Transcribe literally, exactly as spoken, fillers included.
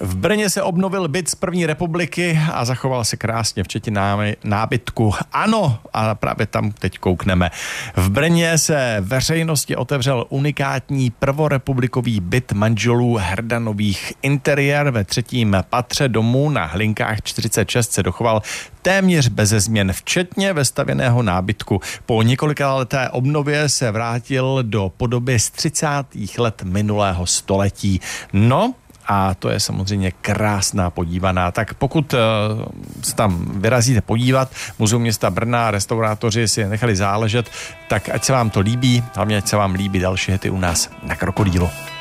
V Brně se obnovil byt z první republiky a zachoval se krásně, včetně nábytku. Ano, a právě tam teď koukneme. V Brně se veřejnosti otevřel unikátní prvorepublikový byt manželů Herdanových. Interiér ve třetím patře domu na Hlinkách čtyřicet šest se dochoval téměř beze změn, včetně vestavěného nábytku. Po několikaleté obnově se vrátil do podoby z třicátých let minulého století. No, a to je samozřejmě krásná podívaná. Tak pokud uh, se tam vyrazíte podívat, Muzeum města Brna, restaurátoři si je nechali záležet, tak ať se vám to líbí, hlavně ať se vám líbí další hity u nás na Krokodýlu.